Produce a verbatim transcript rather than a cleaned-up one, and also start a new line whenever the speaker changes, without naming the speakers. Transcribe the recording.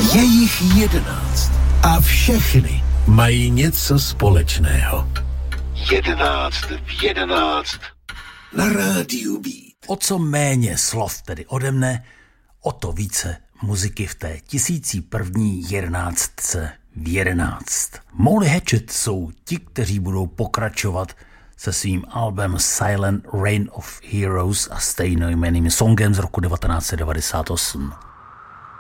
Je jich jedenáct a všechny mají něco společného. Jedenáct v jedenáct na rádiu Beat.
O co méně slov tedy ode mne, o to více muziky v té tisící první jedenáctce v jedenáct. Molly Hatchet jsou ti, kteří budou pokračovat se svým albem Silent Reign of Heroes a stejnojmenným songem z roku devatenáct set devadesát osm.